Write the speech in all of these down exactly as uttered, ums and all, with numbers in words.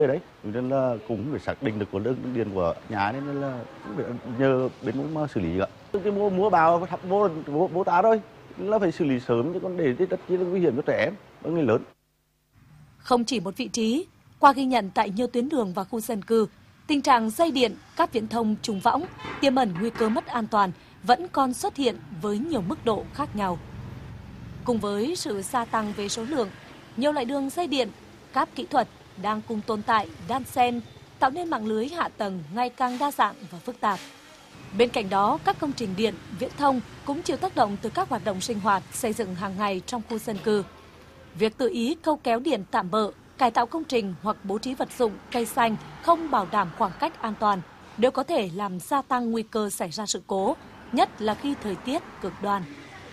Đấy, nên là cũng phải xác định được có lượng điện của nhà nên là cũng phải nhờ bên mà xử lý cả. Cái mua mua báo thắp vô vô, vô tá thôi, là phải xử lý sớm chứ còn để thì tất nhiên là nguy hiểm cho trẻ em và người lớn. Không chỉ một vị trí, qua ghi nhận tại nhiều tuyến đường và khu dân cư, tình trạng dây điện, cáp viễn thông trùng võng, tiềm ẩn nguy cơ mất an toàn vẫn còn xuất hiện với nhiều mức độ khác nhau. Cùng với sự gia tăng về số lượng, nhiều loại đường dây điện, cáp kỹ thuật đang cùng tồn tại, đan xen, tạo nên mạng lưới hạ tầng ngày càng đa dạng và phức tạp. Bên cạnh đó, các công trình điện, viễn thông cũng chịu tác động từ các hoạt động sinh hoạt, xây dựng hàng ngày trong khu dân cư. Việc tự ý câu kéo điện tạm bợ, cải tạo công trình hoặc bố trí vật dụng, cây xanh không bảo đảm khoảng cách an toàn đều có thể làm gia tăng nguy cơ xảy ra sự cố, nhất là khi thời tiết cực đoan.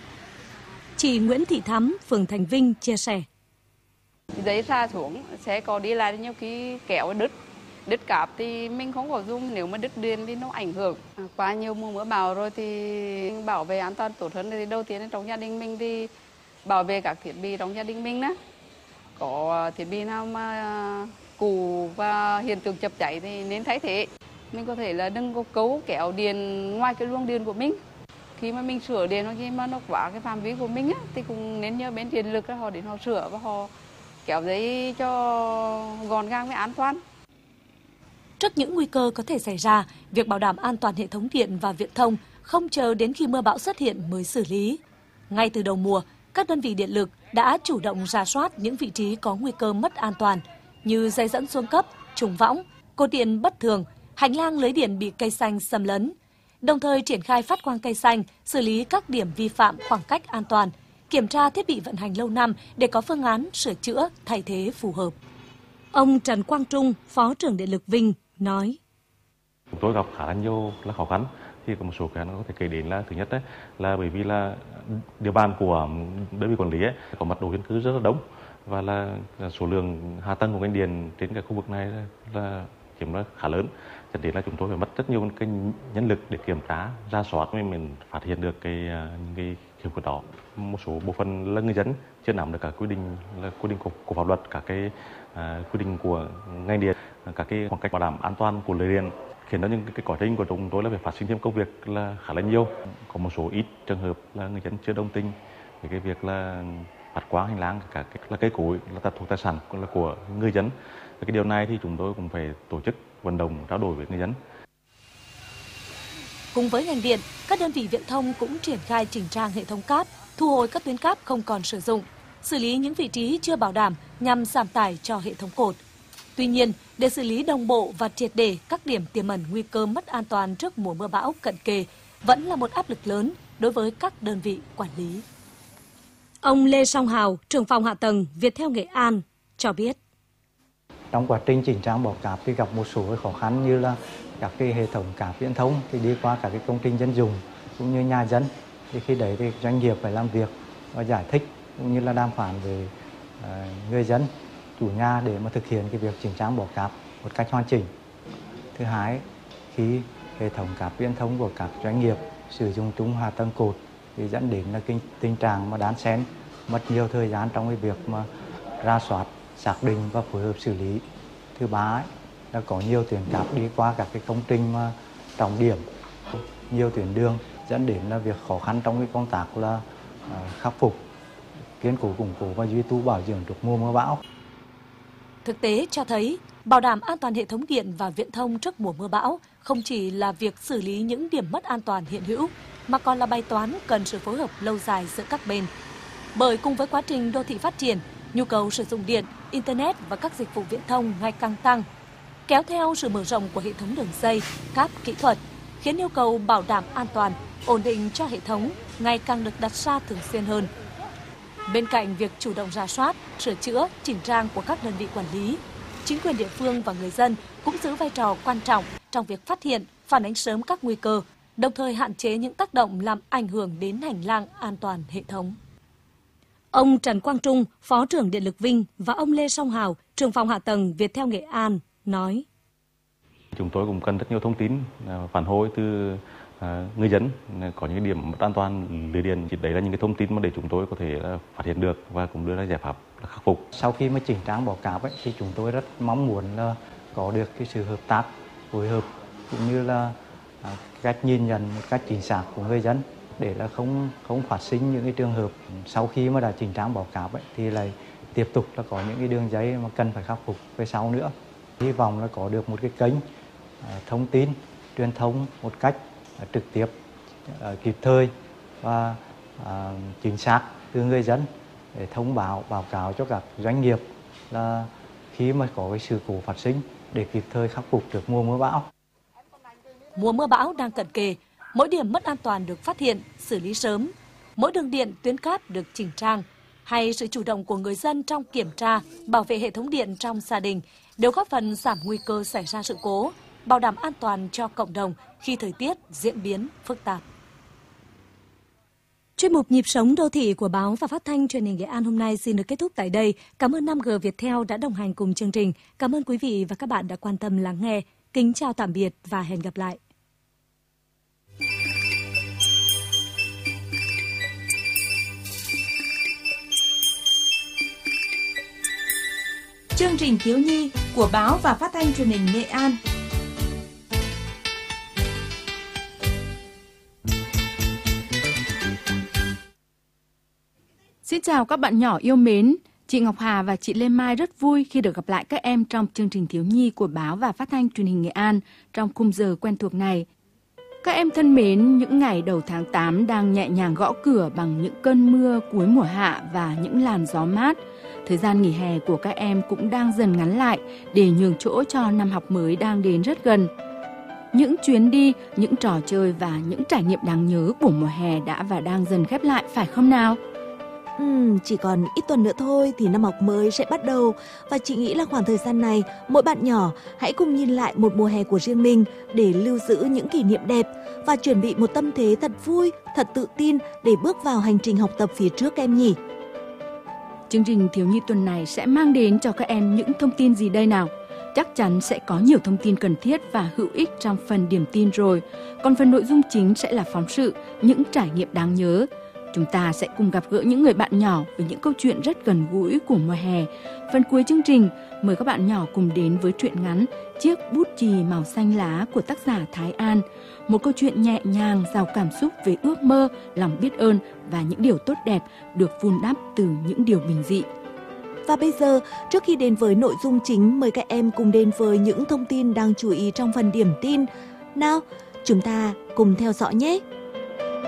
Chị Nguyễn Thị Thắm, phường Thành Vinh chia sẻ. Giấy ra xuống, xe có đi lại nhiều khi kéo đứt. Đứt cáp thì mình không có dùng, nếu mà đứt điện thì nó ảnh hưởng. Qua nhiều mùa mưa bão rồi thì bảo vệ an toàn tốt hơn. Thì đầu tiên trong gia đình mình thì bảo vệ các thiết bị trong gia đình mình đó. Có thiết bị nào mà cũ và hiện tượng chập cháy thì nên thay thế. Mình có thể là đừng có cấu kéo điện ngoài cái luồng điện của mình. Khi mà mình sửa điện khi mà nó quá cái phạm vi của mình á, thì cũng nên nhờ bên điện lực họ đến họ sửa và họ kéo giấy cho gọn gàng và an toàn. Trước những nguy cơ có thể xảy ra, việc bảo đảm an toàn hệ thống điện và viễn thông không chờ đến khi mưa bão xuất hiện mới xử lý. Ngay từ đầu mùa, các đơn vị điện lực đã chủ động rà soát những vị trí có nguy cơ mất an toàn như dây dẫn xuống cấp, trùng võng, cột điện bất thường, hành lang lưới điện bị cây xanh xâm lấn. Đồng thời triển khai phát quang cây xanh, xử lý các điểm vi phạm khoảng cách an toàn, kiểm tra thiết bị vận hành lâu năm để có phương án sửa chữa, thay thế phù hợp. Ông Trần Quang Trung, Phó trưởng Điện lực Vinh nói: Chúng tôi gặp khá là nhiều là khó khăn, thì có một số cái nó có thể kể đến là thứ nhất đấy là bởi vì là địa bàn của đơn vị quản lý ấy, có mật độ dân cư rất là đông và là số lượng hạ tầng của ngành điện trên cái khu vực này là chiếm là khá lớn, cho nên là chúng tôi phải mất rất nhiều cái nhân lực để kiểm tra, ra soát mới mình phát hiện được cái những cái khiếu khuyết đó. Một số bộ phận là người dân chưa nắm được cả quy định là quy định của, của pháp luật, cả cái à, quy định của ngành điện, các cái khoảng cách bảo đảm an toàn của lưới điện, khiến cho những cái quá trình của chúng tôi là phải phát sinh thêm công việc là khá là nhiều. Có một số ít trường hợp là người dân chưa đồng tình với cái việc là phát quang hành lang, cả cái, là cây cối là thuộc tài sản là của người dân. Và cái điều này thì chúng tôi cũng phải tổ chức vận động trao đổi với người dân. Cùng với ngành điện, các đơn vị viễn thông cũng triển khai chỉnh trang hệ thống cáp, thu hồi các tuyến cáp không còn sử dụng, xử lý những vị trí chưa bảo đảm nhằm giảm tải cho hệ thống cột. Tuy nhiên, để xử lý đồng bộ và triệt để các điểm tiềm ẩn nguy cơ mất an toàn trước mùa mưa bão cận kề vẫn là một áp lực lớn đối với các đơn vị quản lý. Ông Lê Song Hào, trưởng phòng hạ tầng Viettel Nghệ An cho biết: Trong quá trình chỉnh trang bỏ cáp thì gặp một số khó khăn như là các cái hệ thống cáp viễn thông thì đi qua các cái công trình dân dụng cũng như nhà dân, thì khi đấy thì doanh nghiệp phải làm việc và giải thích cũng như là đàm phán với uh, người dân, chủ nhà để mà thực hiện cái việc chỉnh trang bỏ cáp một cách hoàn chỉnh. Thứ hai, khi hệ thống cáp viễn thông của các doanh nghiệp sử dụng chung hạ tầng cột thì dẫn đến là cái tình trạng mà đan xen, mất nhiều thời gian trong cái việc mà ra soát, xác định và phối hợp xử lý. Thứ ba ấy, là có nhiều tuyến cáp đi qua các cái công trình mà trọng điểm, nhiều tuyến đường dẫn đến là việc khó khăn trong cái công tác là uh, khắc phục, kiên cố củng cố và duy tu bảo dưỡng trước mùa mưa bão. Thực tế cho thấy, bảo đảm an toàn hệ thống điện và viễn thông trước mùa mưa bão không chỉ là việc xử lý những điểm mất an toàn hiện hữu, mà còn là bài toán cần sự phối hợp lâu dài giữa các bên. Bởi cùng với quá trình đô thị phát triển, nhu cầu sử dụng điện, internet và các dịch vụ viễn thông ngày càng tăng, kéo theo sự mở rộng của hệ thống đường dây, cáp kỹ thuật, khiến yêu cầu bảo đảm an toàn, ổn định cho hệ thống ngày càng được đặt ra thường xuyên hơn. Bên cạnh việc chủ động rà soát, sửa chữa, chỉnh trang của các đơn vị quản lý, chính quyền địa phương và người dân cũng giữ vai trò quan trọng trong việc phát hiện, phản ánh sớm các nguy cơ, đồng thời hạn chế những tác động làm ảnh hưởng đến hành lang an toàn hệ thống. Ông Trần Quang Trung, Phó trưởng Điện lực Vinh và ông Lê Song Hào, trưởng phòng hạ tầng Viettel Nghệ An nói: Chúng tôi cũng cần rất nhiều thông tin phản hồi từ người dân có những điểm mất an toàn lưới điện. Đấy là những cái thông tin mà để chúng tôi có thể phát hiện được và cũng đưa ra giải pháp khắc phục. Sau khi mà chỉnh trang bọ cạp ấy, thì chúng tôi rất mong muốn là có được cái sự hợp tác, phối hợp cũng như là à, cách nhìn nhận một cách chính xác của người dân để là không không phát sinh những cái trường hợp sau khi mà đã chỉnh trang bọ cạp ấy, thì lại tiếp tục là có những cái đường dây mà cần phải khắc phục về sau nữa. Hy vọng là có được một cái kênh à, thông tin truyền thông một cách à, trực tiếp, à, kịp thời và à, chính xác từ người dân để thông báo báo cáo cho các doanh nghiệp là khi mà có cái sự cố phát sinh để kịp thời khắc phục được mùa mưa bão. Mùa mưa bão đang cận kề, mỗi điểm mất an toàn được phát hiện, xử lý sớm, mỗi đường điện, tuyến cáp được chỉnh trang, hay sự chủ động của người dân trong kiểm tra, bảo vệ hệ thống điện trong gia đình đều góp phần giảm nguy cơ xảy ra sự cố, bảo đảm an toàn cho cộng đồng khi thời tiết diễn biến phức tạp. Chuyên mục Nhịp sống đô thị của Báo và Phát thanh Truyền hình Nghệ An hôm nay xin được kết thúc tại đây. Cảm ơn năm G Viettel đã đồng hành cùng chương trình. Cảm ơn quý vị và các bạn đã quan tâm lắng nghe. Kính chào tạm biệt và hẹn gặp lại. Chương trình thiếu nhi của Báo và Phát thanh Truyền hình Nghệ An. Xin chào các bạn nhỏ yêu mến. Chị Ngọc Hà và chị Lê Mai rất vui khi được gặp lại các em trong chương trình thiếu nhi của Báo và Phát thanh Truyền hình Nghệ An trong khung giờ quen thuộc này. Các em thân mến, những ngày đầu tháng tám đang nhẹ nhàng gõ cửa bằng những cơn mưa cuối mùa hạ và những làn gió mát. Thời gian nghỉ hè của các em cũng đang dần ngắn lại để nhường chỗ cho năm học mới đang đến rất gần. Những chuyến đi, những trò chơi và những trải nghiệm đáng nhớ của mùa hè đã và đang dần khép lại, phải không nào? Ừ, chỉ còn ít tuần nữa thôi thì năm học mới sẽ bắt đầu. Và chị nghĩ là khoảng thời gian này, mỗi bạn nhỏ hãy cùng nhìn lại một mùa hè của riêng mình để lưu giữ những kỷ niệm đẹp và chuẩn bị một tâm thế thật vui, thật tự tin để bước vào hành trình học tập phía trước em nhỉ. Chương trình thiếu nhi tuần này sẽ mang đến cho các em những thông tin gì đây nào? Chắc chắn sẽ có nhiều thông tin cần thiết và hữu ích trong phần điểm tin rồi. Còn phần nội dung chính sẽ là phóng sự, những trải nghiệm đáng nhớ. Chúng ta sẽ cùng gặp gỡ những người bạn nhỏ với những câu chuyện rất gần gũi của mùa hè. Phần cuối chương trình, mời các bạn nhỏ cùng đến với truyện ngắn Chiếc bút chì màu xanh lá của tác giả Thái An. Một câu chuyện nhẹ nhàng, giàu cảm xúc về ước mơ, lòng biết ơn và những điều tốt đẹp được vun đắp từ những điều bình dị. Và bây giờ, trước khi đến với nội dung chính, mời các em cùng đến với những thông tin đáng chú ý trong phần điểm tin. Nào, chúng ta cùng theo dõi nhé!